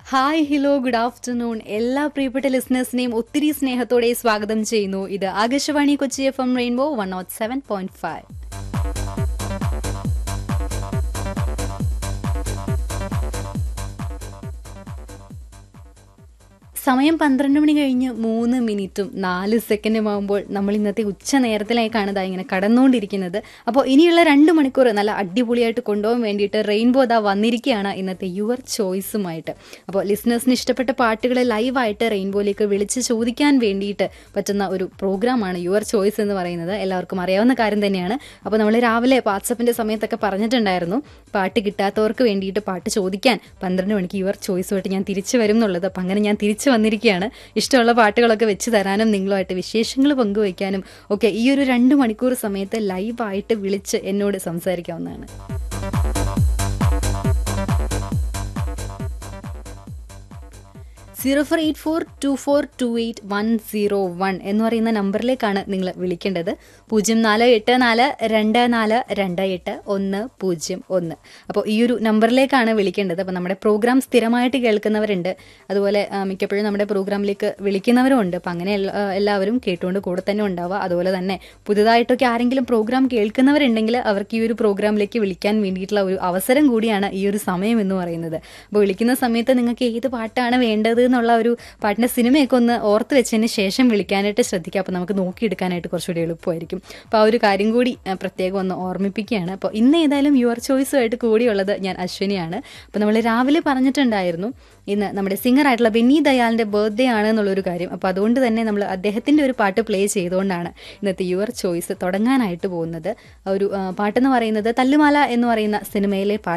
Hi hello good afternoon എല്ലാ പ്രിയപ്പെട്ട ലിസണേഴ്സിനെയും ഒത്തിരി സ്നേഹത്തോടെ സ്വാഗതം ചെയ്യുന്നു. ഇത് ആകാശവാണി കൊച്ചി FM റെയിൻബോ 107.5. സമയം 12 മണി കഴിഞ്ഞ് 3 മിനിറ്റും 4 സെക്കൻഡും ആകുമ്പോൾ നമ്മൾ ഇന്നത്തെ ഉച്ച നേരത്തിലേക്കാണ് ഇതാ ഇങ്ങനെ കടന്നുകൊണ്ടിരിക്കുന്നത്. അപ്പോൾ ഇനിയുള്ള 2 മണിക്കൂർ നല്ല അടിപൊളിയായിട്ട് കൊണ്ടുപോകാൻ വേണ്ടിയിട്ട് റെയിൻബോ ഇതാ വന്നിരിക്കുകയാണ് ഇന്നത്തെ യുവർ ചോയ്സുമായിട്ട്. അപ്പോൾ ലിസണേഴ്സിന് ഇഷ്ടപ്പെട്ട പാട്ടുകൾ ലൈവായിട്ട് റെയിൻബോയിലേക്ക് വിളിച്ച് ചോദിക്കാൻ വേണ്ടിയിട്ട് പറ്റുന്ന ഒരു പ്രോഗ്രാമാണ് യുവർ ചോയ്സ് എന്ന് പറയുന്നത്. എല്ലാവർക്കും അറിയാവുന്ന കാര്യം തന്നെയാണ്. അപ്പോൾ നമ്മൾ രാവിലെ വാട്സപ്പിൻ്റെ സമയത്തൊക്കെ പറഞ്ഞിട്ടുണ്ടായിരുന്നു, പാട്ട് കിട്ടാത്തവർക്ക് വേണ്ടിയിട്ട് പാട്ട് ചോദിക്കാൻ 12 മണിക്ക് യുവർ ചോയ്സുമായിട്ട് ഞാൻ തിരിച്ചു വരും എന്നുള്ളത്. അപ്പം അങ്ങനെ ഞാൻ തിരിച്ചു വന്നിരിക്കുകയാണ്. ഇഷ്ടമുള്ള പാട്ടുകളൊക്കെ വെച്ച് തരാനും നിങ്ങളുമായിട്ട് വിശേഷങ്ങൾ പങ്കുവയ്ക്കാനും ഒക്കെ ഈ ഒരു 2 മണിക്കൂർ സമയത്ത് ലൈവായിട്ട് വിളിച്ച് എന്നോട് സംസാരിക്കാവുന്നതാണ്. 04842428 എന്ന് പറയുന്ന നമ്പറിലേക്കാണ് നിങ്ങൾ വിളിക്കേണ്ടത്. 04842428 അപ്പോൾ ഈ ഒരു നമ്പറിലേക്കാണ് വിളിക്കേണ്ടത്. അപ്പോൾ നമ്മുടെ പ്രോഗ്രാം സ്ഥിരമായിട്ട് കേൾക്കുന്നവരുണ്ട്, അതുപോലെ മിക്കപ്പോഴും നമ്മുടെ പ്രോഗ്രാമിലേക്ക് വിളിക്കുന്നവരും ഉണ്ട്. അപ്പം അങ്ങനെ എല്ലാവരും കേട്ടുകൊണ്ട് കൂടെ തന്നെ ഉണ്ടാവുക. അതുപോലെ തന്നെ പുതുതായിട്ടൊക്കെ ആരെങ്കിലും പ്രോഗ്രാം കേൾക്കുന്നവരുണ്ടെങ്കിൽ അവർക്ക് ഈ ഒരു പ്രോഗ്രാമിലേക്ക് വിളിക്കാൻ വേണ്ടിയിട്ടുള്ള ഒരു അവസരം കൂടിയാണ് ഈ ഒരു സമയം എന്ന് പറയുന്നത്. അപ്പോൾ വിളിക്കുന്ന സമയത്ത് നിങ്ങൾക്ക് ഏത് പാട്ടാണ് വേണ്ടത് എന്നുള്ള ഒരു പാട്ടിൻ്റെ സിനിമയൊക്കെ ഒന്ന് ഓർത്ത് വെച്ചതിന് ശേഷം വിളിക്കാനായിട്ട് ശ്രദ്ധിക്കുക. അപ്പോൾ നമുക്ക് നോക്കിയെടുക്കാനായിട്ട് കുറച്ചുകൂടി എളുപ്പമായിരിക്കും. അപ്പോൾ ആ ഒരു കാര്യം കൂടി പ്രത്യേകം ഒന്ന് ഓർമ്മിപ്പിക്കുകയാണ്. അപ്പോൾ ഇന്ന് ഏതായാലും യുവർ ചോയ്സുമായിട്ട് കൂടിയുള്ളത് ഞാൻ അശ്വിനിയാണ്. അപ്പോൾ നമ്മൾ രാവിലെ പറഞ്ഞിട്ടുണ്ടായിരുന്നു ഇന്ന് നമ്മുടെ സിംഗറായിട്ടുള്ള ബെന്നി ദയാലിൻ്റെ ബർത്ത്ഡേ ആണ് എന്നുള്ളൊരു കാര്യം. അപ്പോൾ അതുകൊണ്ട് തന്നെ നമ്മൾ അദ്ദേഹത്തിൻ്റെ ഒരു പാട്ട് പ്ലേ ചെയ്തുകൊണ്ടാണ് ഇന്നത്തെ യുവർ ചോയ്സ് തുടങ്ങാനായിട്ട് പോകുന്നത്. ഒരു പാട്ടെന്ന് പറയുന്നത് തല്ലുമാല എന്ന് പറയുന്ന സിനിമയിലെ